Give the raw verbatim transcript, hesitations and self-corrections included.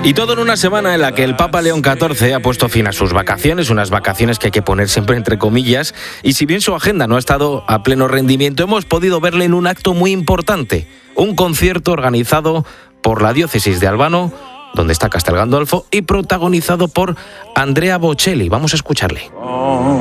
Y todo en una semana en la que el Papa León catorce ha puesto fin a sus vacaciones, unas vacaciones que hay que poner siempre entre comillas, y si bien su agenda no ha estado a pleno rendimiento, hemos podido verle en un acto muy importante, un concierto organizado por la diócesis de Albano, donde está Castel Gandolfo, y protagonizado por Andrea Bocelli. Vamos a escucharle.